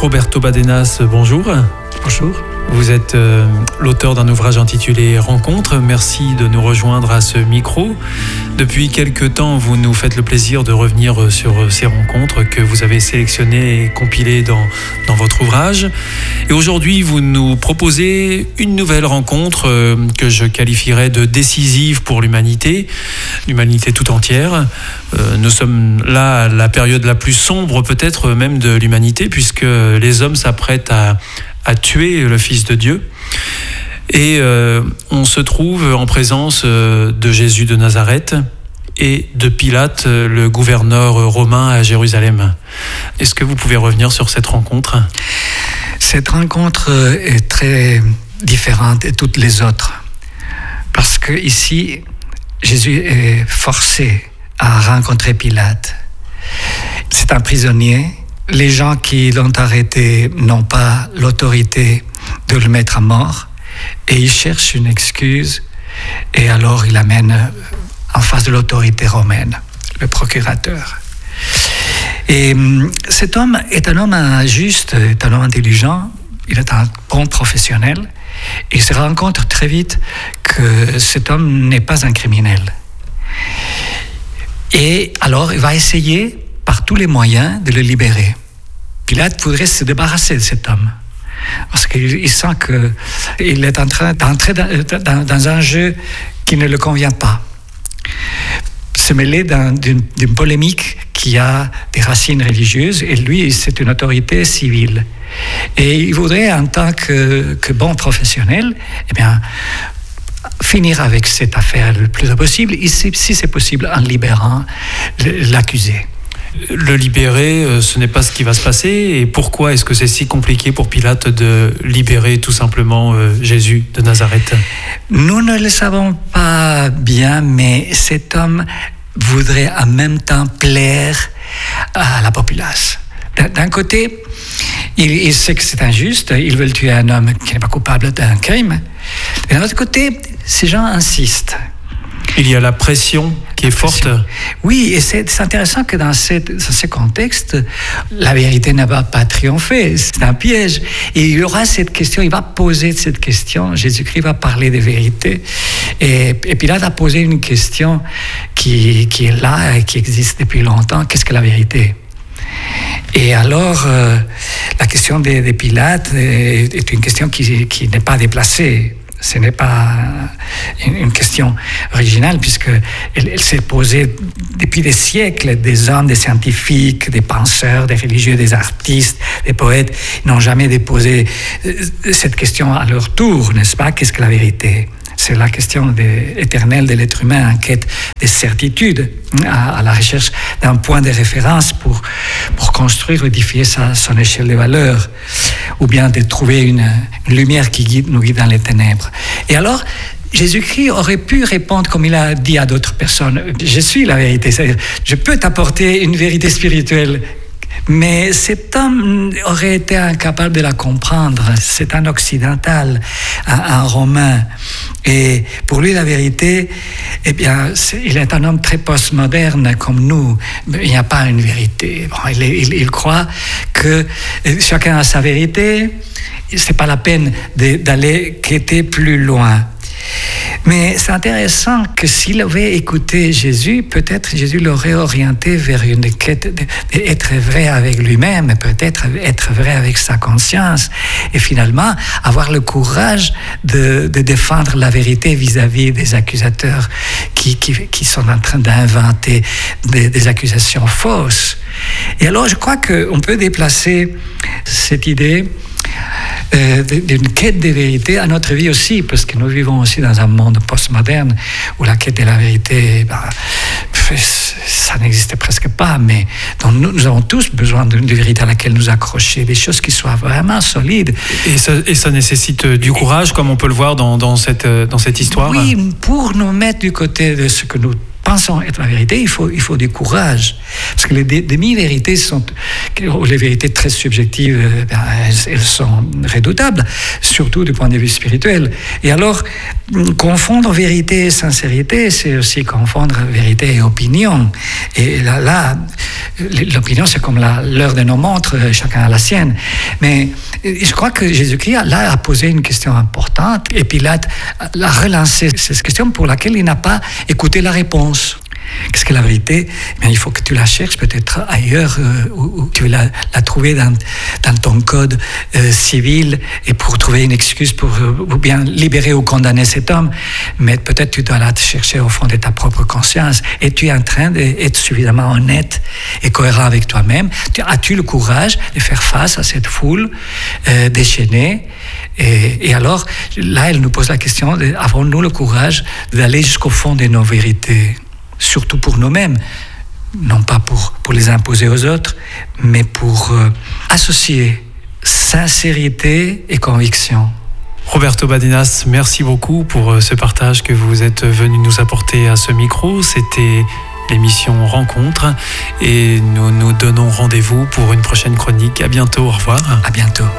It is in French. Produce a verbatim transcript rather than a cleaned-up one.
Roberto Badenas, bonjour. Bonjour. Vous êtes euh, l'auteur d'un ouvrage intitulé « Rencontres ». Merci de nous rejoindre à ce micro. Depuis quelque temps, vous nous faites le plaisir de revenir sur ces rencontres que vous avez sélectionnées et compilées dans, dans votre ouvrage. Et aujourd'hui, vous nous proposez une nouvelle rencontre euh, que je qualifierais de décisive pour l'humanité, l'humanité tout entière. Euh, nous sommes là à la période la plus sombre peut-être même de l'humanité, puisque les hommes s'apprêtent à à tuer le Fils de Dieu. Et euh, on se trouve en présence euh, de Jésus de Nazareth et de Pilate, le gouverneur romain à Jérusalem. Est-ce que vous pouvez revenir sur cette rencontre ? Cette rencontre est très différente de toutes les autres. Parce que ici, Jésus est forcé à rencontrer Pilate. C'est un prisonnier. Les gens qui l'ont arrêté n'ont pas l'autorité de le mettre à mort et il cherche une excuse et alors il l'amène en face de l'autorité romaine, le procurateur. Et cet homme est un homme juste, est un homme intelligent, il est un bon professionnel et il se rend compte très vite que cet homme n'est pas un criminel. Et alors il va essayer par tous les moyens de le libérer. Pilate voudrait se débarrasser de cet homme parce qu'il sent qu'il est en train d'entrer dans, dans, dans un jeu qui ne le convient pas. Se mêler dans, d'une, d'une polémique qui a des racines religieuses et lui, c'est une autorité civile. Et il voudrait, en tant que, que bon professionnel, eh bien, finir avec cette affaire le plus tôt possible, et si, si c'est possible, en libérant l'accusé. Le libérer, ce n'est pas ce qui va se passer. Et pourquoi est-ce que c'est si compliqué pour Pilate de libérer tout simplement Jésus de Nazareth ? Nous ne le savons pas bien, mais cet homme voudrait en même temps plaire à la populace. D'un côté, il, il sait que c'est injuste, ils veulent tuer un homme qui n'est pas coupable d'un crime. Et d'un autre côté, ces gens insistent. Il y a la pression qui est forte. Oui, et c'est, c'est intéressant que dans, cette, dans ce contexte, la vérité n'a pas, pas triomphé. C'est un piège. Et il y aura cette question, il va poser cette question. Jésus-Christ va parler de vérité. Et, et Pilate a posé une question qui, qui est là et qui existe depuis longtemps. Qu'est-ce que la vérité ? Et alors, euh, la question de, de Pilate est, est une question qui, qui n'est pas déplacée. Ce n'est pas une question originale puisqu'elle elle s'est posée depuis des siècles. Des hommes, des scientifiques, des penseurs, des religieux, des artistes, des poètes n'ont jamais déposé cette question à leur tour, n'est-ce pas ? Qu'est-ce que la vérité ? C'est la question de, éternelle de l'être humain en quête de certitude, à, à la recherche d'un point de référence pour, pour construire, édifier sa, son échelle de valeurs, ou bien de trouver une, une lumière qui guide, nous guide dans les ténèbres. Et alors, Jésus-Christ aurait pu répondre comme il a dit à d'autres personnes, « Je suis la vérité, c'est-à-dire, je peux t'apporter une vérité spirituelle ». Mais cet homme aurait été incapable de la comprendre. C'est un occidental, un, un romain. Et pour lui, la vérité, eh bien, c'est, il est un homme très postmoderne comme nous. Il n'y a pas une vérité. Bon, il, il, il croit que chacun a sa vérité. Ce n'est pas la peine de, d'aller quêter plus loin. Mais c'est intéressant que s'il avait écouté Jésus, peut-être Jésus l'aurait orienté vers une quête d'être vrai avec lui-même, peut-être être vrai avec sa conscience, et finalement avoir le courage de, de défendre la vérité vis-à-vis des accusateurs qui, qui, qui sont en train d'inventer des, des accusations fausses. Et alors je crois qu'on peut déplacer cette idée Euh, d'une quête de vérité à notre vie aussi, parce que nous vivons aussi dans un monde postmoderne où la quête de la vérité, ben, ça n'existe presque pas, mais donc nous, nous avons tous besoin d'une vérité à laquelle nous accrocher, des choses qui soient vraiment solides. Et ça, et ça nécessite du courage, comme on peut le voir dans, dans, cette, dans cette histoire. Oui, pour nous mettre du côté de ce que nous pensant être la vérité, il faut, il faut du courage. Parce que les demi-vérités sont, les vérités très subjectives, ben, elles, elles sont redoutables, surtout du point de vue spirituel. Et alors, confondre vérité et sincérité, c'est aussi confondre vérité et opinion. Et là, là l'opinion, c'est comme la, l'heure de nos montres, chacun a la sienne. Mais je crois que Jésus-Christ, là, a posé une question importante, et Pilate a relancé cette question pour laquelle il n'a pas écouté la réponse. Qu'est-ce que la vérité? Mais il faut que tu la cherches peut-être ailleurs, euh, où, où tu la, la trouver dans, dans ton code euh, civil, et pour trouver une excuse pour euh, ou bien libérer ou condamner cet homme. Mais peut-être tu dois la chercher au fond de ta propre conscience. Et tu es en train d'être suffisamment honnête et cohérent avec toi-même. As-tu le courage de faire face à cette foule euh, déchaînée? Et, et alors, là, elle nous pose la question, de, avons-nous le courage d'aller jusqu'au fond de nos vérités? Surtout pour nous-mêmes, non pas pour, pour les imposer aux autres, mais pour euh, associer sincérité et conviction. Roberto Badinas, merci beaucoup pour ce partage que vous êtes venu nous apporter à ce micro. C'était l'émission Rencontre et nous nous donnons rendez-vous pour une prochaine chronique. À bientôt, au revoir. À bientôt.